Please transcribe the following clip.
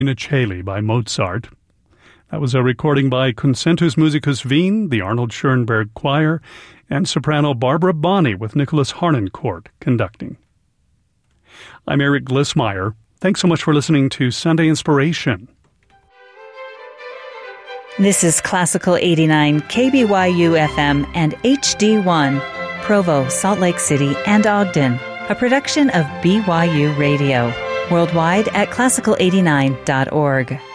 Coeli by Mozart. That was a recording by Concentus Musicus Wien, the Arnold Schoenberg Choir, and soprano Barbara Bonney with Nicholas Harnoncourt conducting. I'm Eric Glissmeyer. Thanks so much for listening to Sunday Inspiration. This is Classical 89 KBYU FM and HD1, Provo, Salt Lake City, and Ogden, a production of BYU Radio. Worldwide at classical89.org.